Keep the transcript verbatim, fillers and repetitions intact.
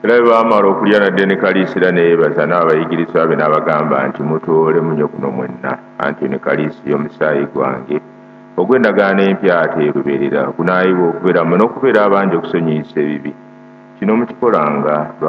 era bwe baamala okulya nadde ne kaliisira neyeebaza n'abayigirizwa be n'abagamba nti mutoole munyo kuno mwenna anti ne kaliisi y'omusaayi gwange ogw'endagaano empya ate eruberera gunaayibwa okubeeramu n'okubeera abangi okusonyiisa ebibi kino mukikolanga